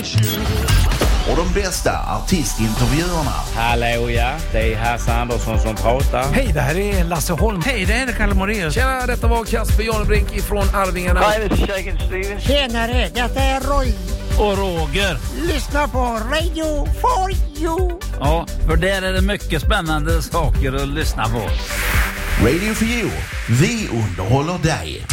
Och de bästa artistintervjuerna. Hallå ja, det är Hasse Andersson som pratar. Hej, det här är Lasse Holm. Hej, det är Kalle Moraeus. Tjena, detta var Kasper Janbrink ifrån Arvingarna. Hej, det är Shaken Steven. Tjenare, detta är Roy. Och Roger. Lyssna på Radio for you. Ja, för där är det mycket spännande saker att lyssna på. Radio for you. Vi underhåller dig.